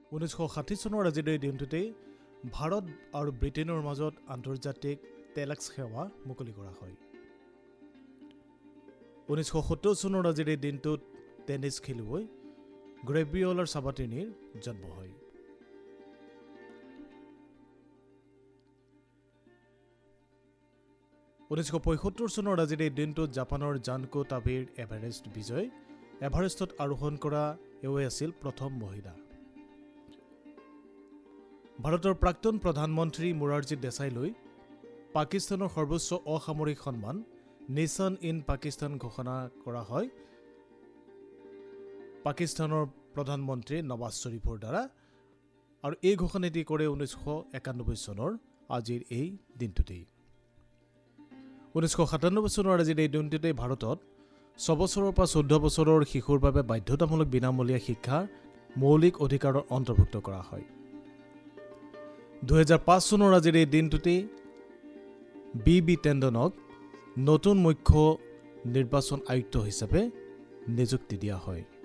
1960 চনৰ আজিৰ এই দিনটোতেই ভাৰত আৰু ব্ৰিটেইনৰ মাজত আন্তৰ্জাতিক টেলেক্স সেৱা মুকলি কৰা হয়। 1970 চনৰ আজিৰ এই দিনটোত টেনিছ খেলুৱৈ গ্ৰেবিঅলাৰ সাবাতিনিৰ জন্ম হয়। ঊনৈছশ 75 চনৰ আজিৰ এই দিনটোত জাপানৰ জানকো তাবেৰ এভাৰেষ্ট বিজয়। এভাৰেষ্টত আৰোহণ কৰা এওঁই আছিল প্ৰথম মহিলা। ভাৰতৰ প্ৰাক্তন প্ৰধানমন্ত্ৰী মোৰাৰজী দেশাইলৈ পাকিস্তানৰ সৰ্বোচ্চ অসামৰিক সন্মান নেশ্যন ইন পাকিস্তান ঘোষণা কৰা হয় পাকিস্তানৰ প্ৰধানমন্ত্ৰী নৱাজ শ্বৰীফৰ দ্বাৰা, আৰু এই ঘোষণাটি কৰে 1991 চনৰ আজিৰ এই দিনটোতেই। 1997 চনৰ আজিৰ এই দিনটোতেই ভাৰতত 6 বছৰৰ পৰা 14 বছৰৰ শিশুৰ বাবে বাধ্যতামূলক বিনামূলীয়া শিক্ষাৰ মৌলিক অধিকাৰৰ অন্তৰ্ভুক্ত কৰা হয়। 2005 চনৰ আজিৰ এই দিনটোতেই বি টেণ্ডনক নতুন মুখ্য নিৰ্বাচন আয়ুক্ত হিচাপে নিযুক্তি দিয়া হয়।